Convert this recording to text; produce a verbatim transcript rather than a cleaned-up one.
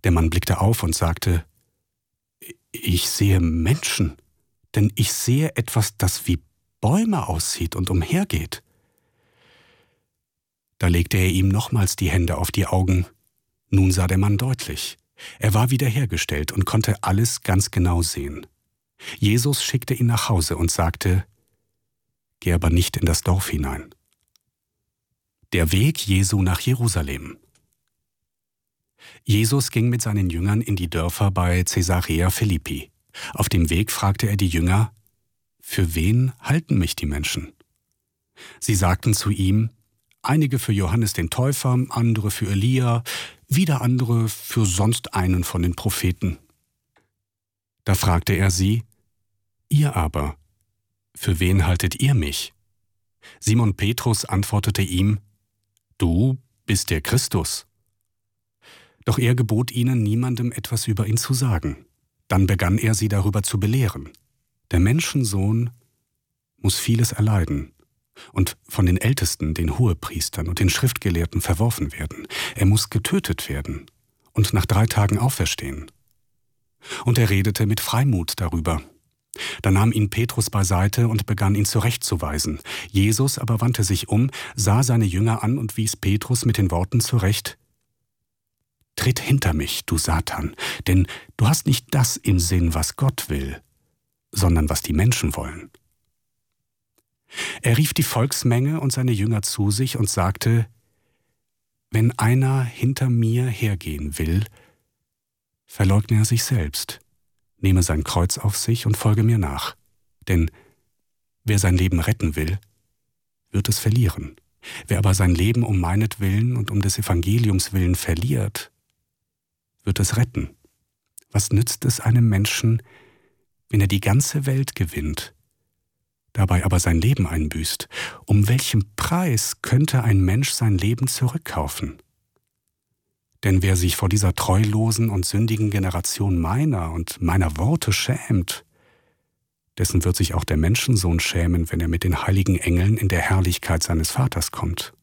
Der Mann blickte auf und sagte: »Ich sehe Menschen, denn ich sehe etwas, das wie Bäume aussieht und umhergeht.« Da legte er ihm nochmals die Hände auf die Augen. Nun sah der Mann deutlich. Er war wiederhergestellt und konnte alles ganz genau sehen. Jesus schickte ihn nach Hause und sagte: »Geh aber nicht in das Dorf hinein.« Der Weg Jesu nach Jerusalem. Jesus ging mit seinen Jüngern in die Dörfer bei Caesarea Philippi. Auf dem Weg fragte er die Jünger: »Für wen halten mich die Menschen?« Sie sagten zu ihm: »Einige für Johannes den Täufer, andere für Elia, wieder andere für sonst einen von den Propheten.« Da fragte er sie: »Ihr aber, für wen haltet ihr mich?« Simon Petrus antwortete ihm: »Du bist der Christus.« Doch er gebot ihnen, niemandem etwas über ihn zu sagen. Dann begann er sie darüber zu belehren. Der Menschensohn muss vieles erleiden und von den Ältesten, den Hohepriestern und den Schriftgelehrten verworfen werden. Er muss getötet werden und nach drei Tagen auferstehen. Und er redete mit Freimut darüber. Da nahm ihn Petrus beiseite und begann ihn zurechtzuweisen. Jesus aber wandte sich um, sah seine Jünger an und wies Petrus mit den Worten zurecht: »Tritt hinter mich, du Satan, denn du hast nicht das im Sinn, was Gott will, sondern was die Menschen wollen.« Er rief die Volksmenge und seine Jünger zu sich und sagte: »Wenn einer hinter mir hergehen will, verleugne er sich selbst, nehme sein Kreuz auf sich und folge mir nach. Denn wer sein Leben retten will, wird es verlieren. Wer aber sein Leben um meinetwillen und um des Evangeliums willen verliert, wird es retten. Was nützt es einem Menschen, wenn er die ganze Welt gewinnt, dabei aber sein Leben einbüßt? Um welchen Preis könnte ein Mensch sein Leben zurückkaufen? Denn wer sich vor dieser treulosen und sündigen Generation meiner und meiner Worte schämt, dessen wird sich auch der Menschensohn schämen, wenn er mit den heiligen Engeln in der Herrlichkeit seines Vaters kommt.«